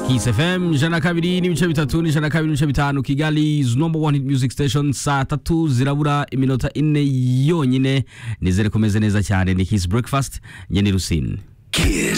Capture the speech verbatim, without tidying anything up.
Kiss F M jana kabiri n'ibice bitatu ni jana kabiri n'ibice bitanu Kigali's number one hit music station. Saa tatu zirabura iminota ine yonyine. Nizere kumeze neza cyane. Ni Kiss Breakfast. Njye ni Rusine.